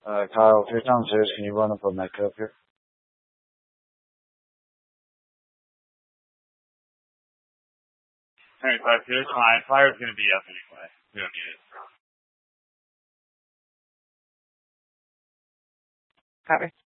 Kyle, if you're downstairs, can you run up a Mecca up here? 75 2, fine. Fire's gonna be up anyway. We don't need it. Copy.